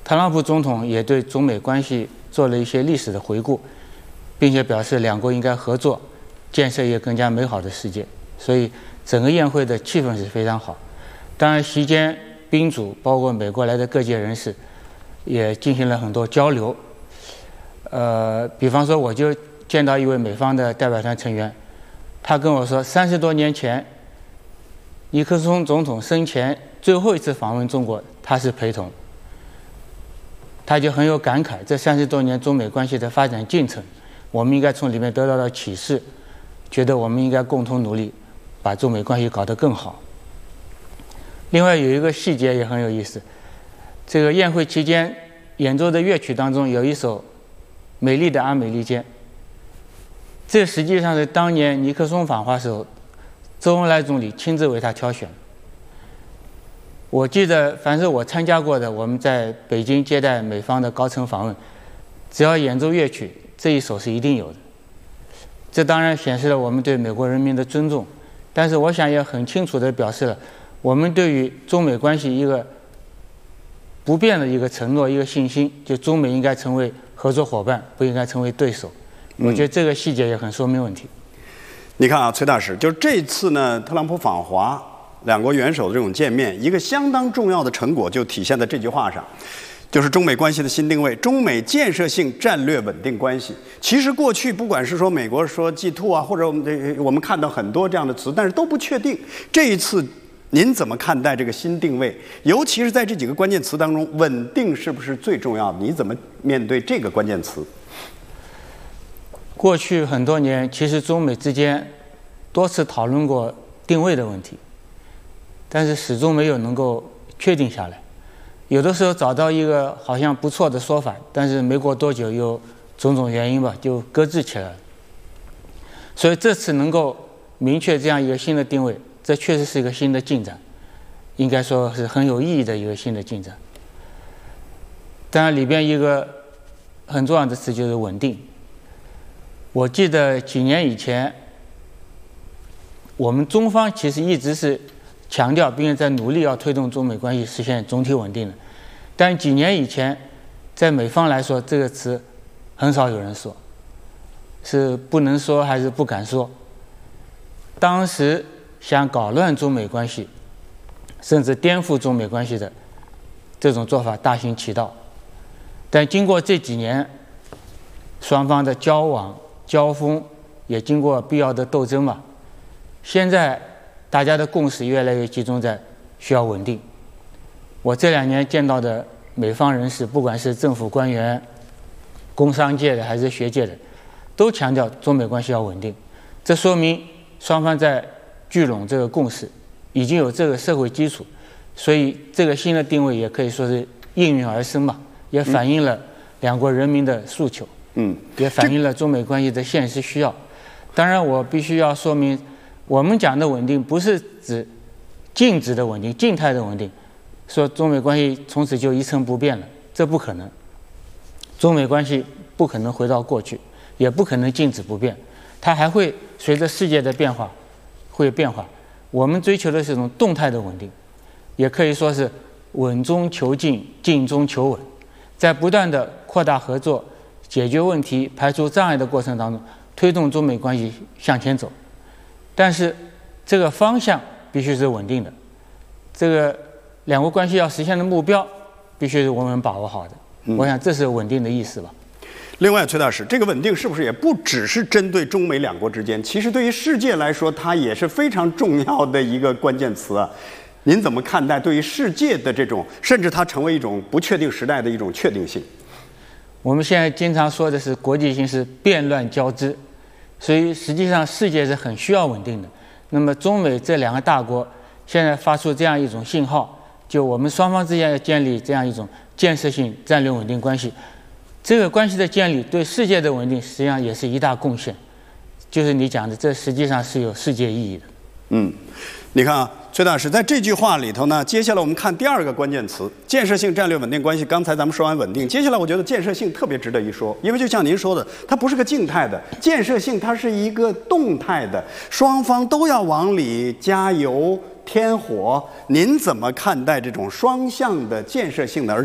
特朗普总统也对中美关系做了一些历史的回顾，并且表示两国应该合作，建设一个更加美好的世界。所以整个宴会的气氛是非常好。当然，席间宾主包括美国来的各界人士也进行了很多交流。比方说，我就见到一位美方的代表团成员，他跟我说，30多年前，尼克松总统生前最后一次访问中国，他是陪同。他就很有感慨，这30多年中美关系的发展进程，我们应该从里面得到的启示，觉得我们应该共同努力，把中美关系搞得更好。另外有一个细节也很有意思，这个宴会期间演奏的乐曲当中有一首《美丽的阿美利坚》，这实际上是当年尼克松访华时候，周恩来总理亲自为他挑选。我记得凡是我参加过的，我们在北京接待美方的高层访问，只要演奏乐曲，这一首是一定有的。这当然显示了我们对美国人民的尊重，但是我想也很清楚地表示了我们对于中美关系一个不变的一个承诺，一个信心，就中美应该成为合作伙伴，不应该成为对手。我觉得这个细节也很说明问题。 你看啊，崔大使，就是这次呢，特朗普访华，两国元首的这种见面，一个相当重要的成果就体现在这句话上，就是中美关系的新定位，中美建设性战略稳定关系。其实过去不管是说美国说 G2 啊，或者我们看到很多这样的词，但是都不确定。这一次您怎么看待这个新定位？尤其是在这几个关键词当中，稳定是不是最重要的？你怎么面对这个关键词？ 过去很多年，其实中美之间多次讨论过定位的问题，但是始终没有能够确定下来。有的时候找到一个好像不错的说法，但是没过多久又种种原因吧，就搁置起来了。所以这次能够明确这样一个新的定位，这确实是一个新的进展，应该说是很有意义的一个新的进展。当然里边一个很重要的词就是稳定。我记得几年以前，我们中方其实一直是强调并且在努力要推动中美关系实现总体稳定的，但几年以前在美方来说这个词很少有人说，是不能说还是不敢说。当时想搞乱中美关系甚至颠覆中美关系的这种做法大行其道，但经过这几年双方的交往交锋，也经过必要的斗争嘛，现在大家的共识越来越集中在需要稳定。我这2年见到的美方人士，不管是政府官员、工商界的还是学界的，都强调中美关系要稳定。这说明双方在聚拢这个共识，已经有这个社会基础，所以这个新的定位也可以说是应运而生嘛，也反映了两国人民的诉求，也反映了中美关系的现实需要。当然我必须要说明，我们讲的稳定不是指静止的稳定、静态的稳定，说中美关系从此就一成不变了，这不可能。中美关系不可能回到过去，也不可能静止不变，它还会随着世界的变化会变化。我们追求的是一种动态的稳定，也可以说是稳中求进，进中求稳，在不断的扩大合作、解决问题、排除障碍的过程当中，推动中美关系向前走。但是这个方向必须是稳定的，这个两国关系要实现的目标必须是我们把握好的。我想这是稳定的意思吧。 另外，崔大使，这个稳定是不是也不只是针对中美两国之间？其实对于世界来说，它也是非常重要的一个关键词啊。您怎么看待对于世界的这种，甚至它成为一种不确定时代的一种确定性？ 我们现在经常说的是国际形势变乱交织，所以实际上世界是很需要稳定的。那么中美这2个大国现在发出这样一种信号，就我们双方之间要建立这样一种建设性战略稳定关系，这个关系的建立对世界的稳定实际上也是一大贡献，就是你讲的，这实际上是有世界意义的。 你看啊，崔大使在这句话里头呢，接下来我们看第2个关键词，建设性战略稳定关系。刚才咱们说完稳定，接下来我觉得建设性特别值得一说，因为就像您说的，它不是个静态的，建设性它是一个动态的，双方都要往里加油添火。您怎么看待这种双向的建设性的，而